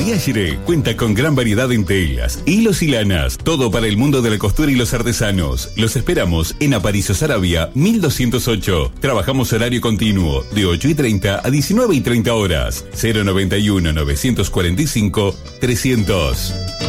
Pliagere cuenta con gran variedad en telas, hilos y lanas, todo para el mundo de la costura y los artesanos. Los esperamos en Aparicio Saravia, 1208. Trabajamos horario continuo, de 8:30 a 19:30 horas. 091 945 300.